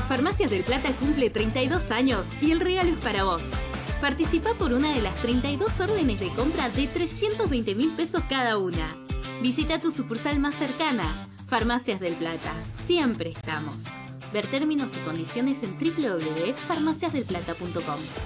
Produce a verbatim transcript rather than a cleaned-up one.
Farmacias del Plata cumple treinta y dos años y el regalo es para vos. Participa por una de las treinta y dos órdenes de compra de trescientos veinte mil pesos cada una. Visita tu sucursal más cercana. Farmacias del Plata. Siempre estamos. Ver términos y condiciones en doble u doble u doble u punto farmacias del plata punto com.